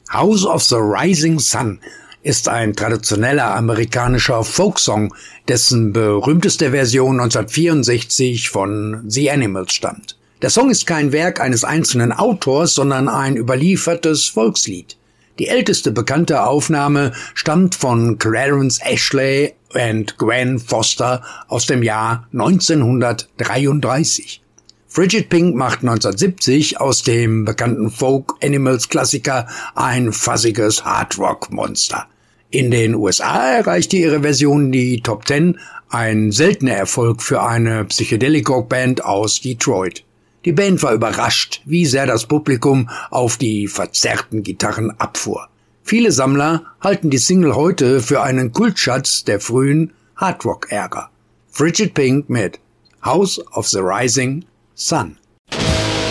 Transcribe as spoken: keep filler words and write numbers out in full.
House of the Rising Sun ist ein traditioneller amerikanischer Folksong, dessen berühmteste Version neunzehnhundertvierundsechzig von The Animals stammt. Der Song ist kein Werk eines einzelnen Autors, sondern ein überliefertes Volkslied. Die älteste bekannte Aufnahme stammt von Clarence Ashley und Gwen Foster aus dem Jahr neunzehnhundertdreiunddreißig. Frigid Pink macht neunzehnhundertsiebzig aus dem bekannten Folk-Animals-Klassiker ein fuzziges Hardrock-Monster. In den U S A erreichte ihre Version die Top Ten, ein seltener Erfolg für eine Psychedelic-Rock-Band aus Detroit. Die Band war überrascht, wie sehr das Publikum auf die verzerrten Gitarren abfuhr. Viele Sammler halten die Single heute für einen Kultschatz der frühen Hardrock-Ära. Frigid Pink mit House of the Rising Sun.